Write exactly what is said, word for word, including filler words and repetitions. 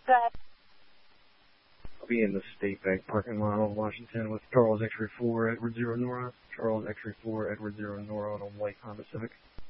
that? I'll be in the State Bank parking lot of Washington with Charles X-Ray four, Edward Zero North. Charles X-Ray four, Edward Zero North on White Honda Civic.